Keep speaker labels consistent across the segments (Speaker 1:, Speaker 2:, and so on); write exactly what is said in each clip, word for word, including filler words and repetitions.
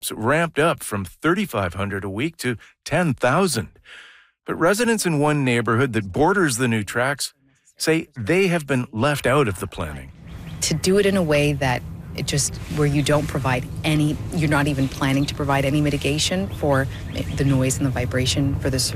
Speaker 1: ramped up from thirty-five hundred a week to ten thousand. But residents in one neighborhood that borders the new tracks say they have been left out of the planning.
Speaker 2: To do it in a way that it just, where you don't provide any, you're not even planning to provide any mitigation for the noise and the vibration for the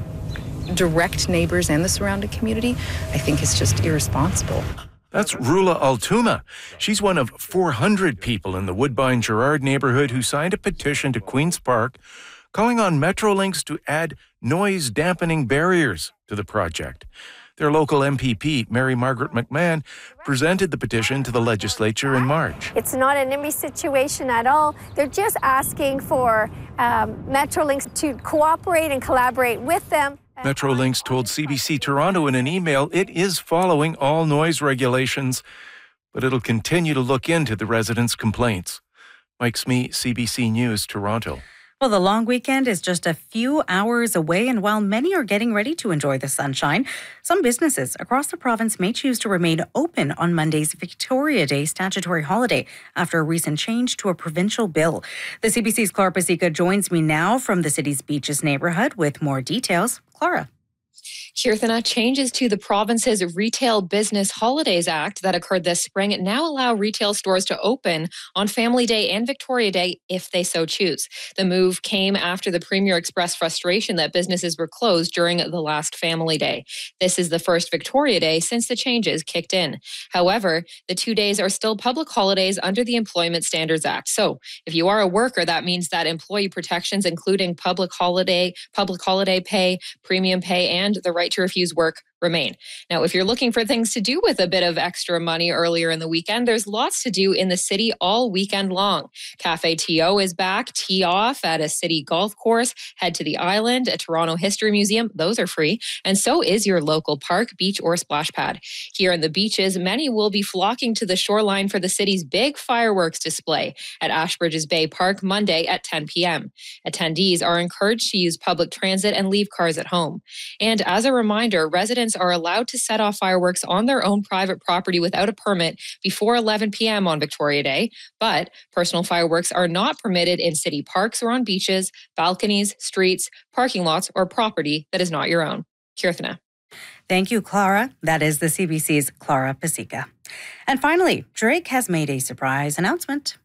Speaker 2: direct neighbors and the surrounding community, I think is just irresponsible.
Speaker 1: That's Rula Altuma. She's one of four hundred people in the Woodbine-Gerrard neighborhood who signed a petition to Queen's Park calling on Metrolinx to add noise-dampening barriers to the project. Their local M P P, Mary Margaret McMahon, presented the petition to the legislature in March.
Speaker 3: It's not an NIMBY situation at all. They're just asking for um, Metrolinx to cooperate and collaborate with them.
Speaker 1: Metrolinx told C B C Toronto in an email it is following all noise regulations, but it'll continue to look into the residents' complaints. Mike Smee, C B C News, Toronto.
Speaker 4: Well, the long weekend is just a few hours away, and while many are getting ready to enjoy the sunshine, some businesses across the province may choose to remain open on Monday's Victoria Day statutory holiday after a recent change to a provincial bill. The C B C's Clara Pasica joins me now from the city's Beaches neighborhood with more details. Clara.
Speaker 5: Kirthana, changes to the province's Retail Business Holidays Act that occurred this spring now allow retail stores to open on Family Day and Victoria Day if they so choose. The move came after the Premier expressed frustration that businesses were closed during the last Family Day. This is the first Victoria Day since the changes kicked in. However, the two days are still public holidays under the Employment Standards Act. So if you are a worker, that means that employee protections, including public holiday, public holiday pay, premium pay, and the right to refuse work remain. Now, if you're looking for things to do with a bit of extra money earlier in the weekend, there's lots to do in the city all weekend long. Cafe T O is back, tee off at a city golf course, head to the island, a Toronto History Museum, those are free, and so is your local park, beach, or splash pad. Here in the Beaches, many will be flocking to the shoreline for the city's big fireworks display at Ashbridges Bay Park Monday at ten p.m. Attendees are encouraged to use public transit and leave cars at home. And as a reminder, residents are allowed to set off fireworks on their own private property without a permit before eleven p.m. on Victoria Day, but personal fireworks are not permitted in city parks or on beaches, balconies, streets, parking lots, or property that is not your own. Kirthana.
Speaker 4: Thank you, Clara. That is the C B C's Clara Pasica. And finally, Drake has made a surprise announcement.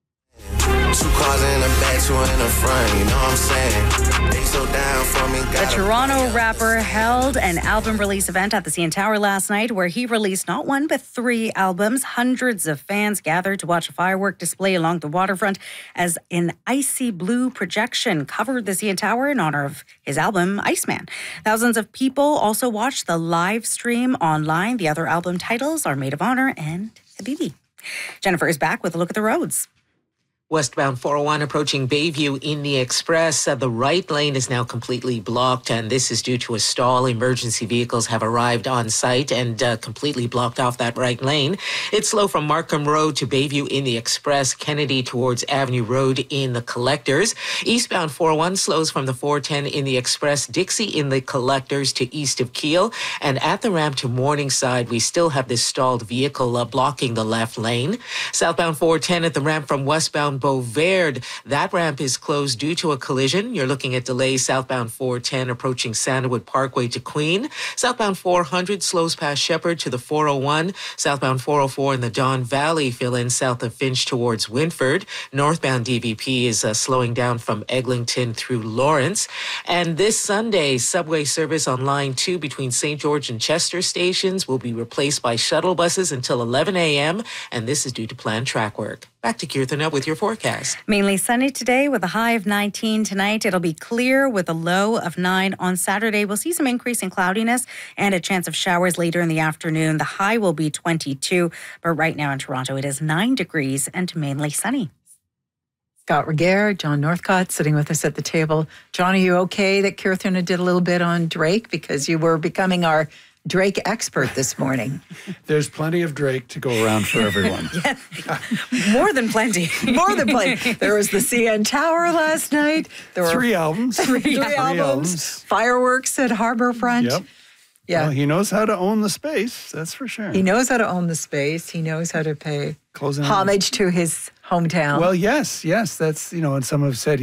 Speaker 6: Two cars in the back, two in the front, you know what I'm saying? They so down for me.
Speaker 4: The Toronto rapper held an album release event at the C N Tower last night where he released not one but three albums. Hundreds of fans gathered to watch a firework display along the waterfront as an icy blue projection covered the C N Tower in honor of his album, Iceman. Thousands of people also watched the live stream online. The other album titles are Maid of Honor and Habibi. Jennifer is back with a look at the roads.
Speaker 7: Westbound four oh one approaching Bayview in the Express. Uh, the right lane is now completely blocked, and this is due to a stall. Emergency vehicles have arrived on site and uh, completely blocked off that right lane. It's slow from Markham Road to Bayview in the Express, Kennedy towards Avenue Road in the Collectors. Eastbound four oh one slows from the four ten in the Express, Dixie in the Collectors to east of Keele. And at the ramp to Morningside, we still have this stalled vehicle uh, blocking the left lane. Southbound four ten at the ramp from westbound Beauverde. That ramp is closed due to a collision. You're looking at delays southbound four ten approaching Sandalwood Parkway to Queen. Southbound four hundred slows past Shepherd to the four oh one. Southbound four oh four in the Don Valley fill in south of Finch towards Winford. Northbound D V P is uh, slowing down from Eglinton through Lawrence. And this Sunday, subway service on line two between Saint George and Chester stations will be replaced by shuttle buses until eleven a.m. And this is due to planned track work. Back to Kirthana with your forecast.
Speaker 4: Mainly sunny today with a high of nineteen tonight. It'll be clear with a low of nine on Saturday. We'll see some increase in cloudiness and a chance of showers later in the afternoon. The high will be twenty-two, but right now in Toronto it is nine degrees and mainly sunny.
Speaker 8: Scott Regehr, John Northcott sitting with us at the table. John, are you okay that Kirthana did a little bit on Drake because you were becoming our Drake expert this morning?
Speaker 9: There's plenty of Drake to go around for everyone.
Speaker 4: Yes, more than plenty.
Speaker 8: More than plenty. There was the C N Tower last night. There
Speaker 9: Three
Speaker 8: were
Speaker 9: albums.
Speaker 8: Three,
Speaker 9: Three
Speaker 8: albums.
Speaker 9: albums.
Speaker 8: Fireworks at Harbourfront.
Speaker 9: Yep.
Speaker 8: Yeah.
Speaker 9: Well, he knows how to own the space, that's for sure.
Speaker 8: He knows how to own the space. He knows how to pay
Speaker 9: Closing
Speaker 8: homage to his hometown.
Speaker 9: Well, yes, yes. That's, you know, and some have said